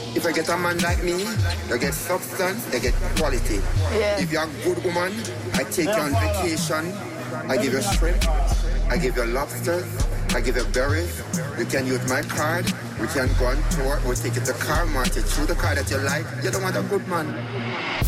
If I get a man like me, they get substance, they get quality. Yeah. If you're a good woman, I take you on vacation, I give you shrimp, I give you lobsters, I give you berries. You can use my card, we can go on tour, we'll take you to car market, through the car that you like. You don't want a good man.